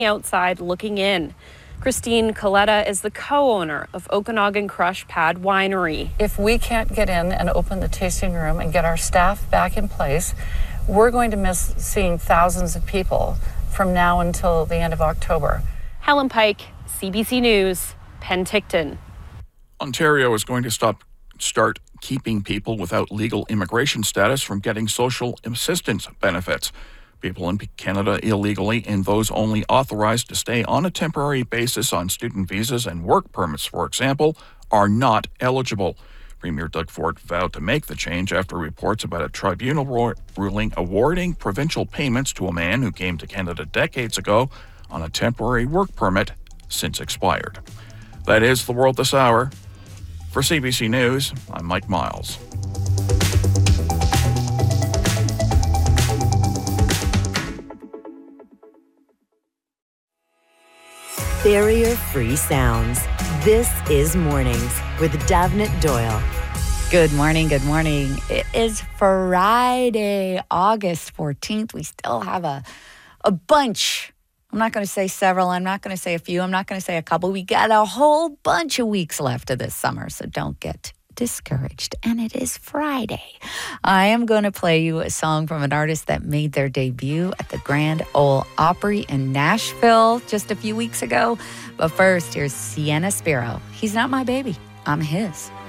outside looking in. Christine Coletta is the co-owner of Okanagan Crush Pad Winery. If we can't get in and open the tasting room and get our staff back in place, we're going to miss seeing thousands of people from now until the end of October. Helen Pike, CBC News, Penticton. Ontario is going to start keeping people without legal immigration status from getting social assistance benefits. People in Canada illegally and those only authorized to stay on a temporary basis on student visas and work permits, for example, are not eligible. Premier Doug Ford vowed to make the change after reports about a tribunal ruling awarding provincial payments to a man who came to Canada decades ago on a temporary work permit since expired. That is the world this hour. For CBC News, I'm Mike Miles. Barrier-free sounds. This is Mornings with Davnit Doyle. Good morning, good morning. It is Friday, August 14th. We still have a bunch. I'm not going to say several. I'm not going to say a few. I'm not going to say a couple. We got a whole bunch of weeks left of this summer, so don't get discouraged. And it is Friday. I am going to play you a song from an artist that made their debut at the Grand Ole Opry in Nashville just a few weeks ago. But first, here's Sienna Spiro. He's not my baby. I'm his.